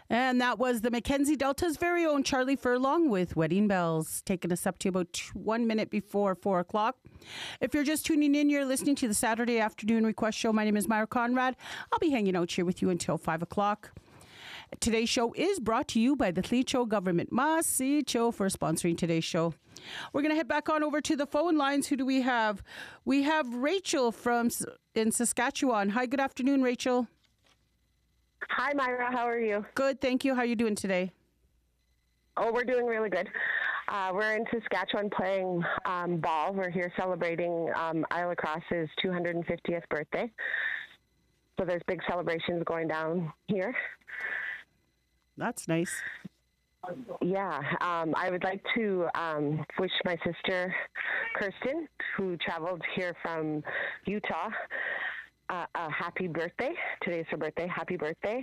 And that was the Mackenzie Delta's very own Charlie Furlong with Wedding Bells, taking us up to about 1 minute before 4 o'clock. If you're just tuning in, you're listening to the Saturday Afternoon Request Show. My name is Myra Conrad. I'll be hanging out here with you until 5 o'clock. Today's show is brought to you by the Tlicho Government. Masicho for sponsoring today's show. We're going to head back on over to the phone lines. Who do we have? We have Rachel in Saskatchewan. Hi, good afternoon, Rachel. Hi, Myra. How are you? Good, thank you. How are you doing today? Oh, we're doing really good. We're in Saskatchewan playing ball. We're here celebrating Isle Cross's 250th birthday. So there's big celebrations going down here. That's nice. Yeah. I would like to wish my sister, Kirsten, who traveled here from Utah, a happy birthday. Today's her birthday. Happy birthday.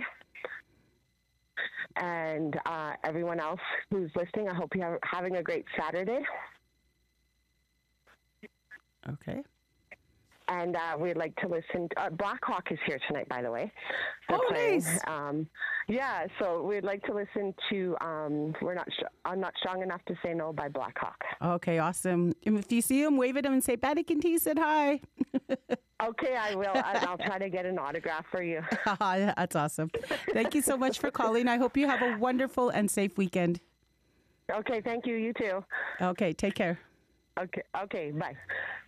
And everyone else who's listening, I hope you're having a great Saturday. Okay. And we'd like to listen. Blackhawk is here tonight, by the way. They're playing. Nice. Yeah, so we'd like to listen to I'm Not Strong Enough to Say No by Blackhawk. Okay, awesome. And if you see him, wave at him and say, Vatican T said hi. Okay, I will. I'll try to get an autograph for you. That's awesome. Thank you so much for calling. I hope you have a wonderful and safe weekend. Okay, thank you. You too. Okay, take care. Okay, bye.